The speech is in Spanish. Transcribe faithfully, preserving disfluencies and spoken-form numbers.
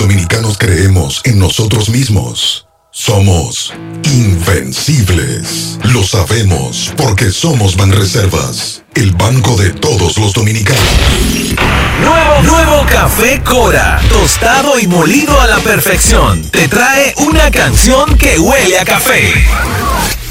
dominicanos creemos en nosotros mismos. Somos invencibles. Lo sabemos porque somos Banreservas, el banco de todos los dominicanos. Nuevo, nuevo Café Cora, tostado y molido a la perfección. Te trae una canción que huele a café.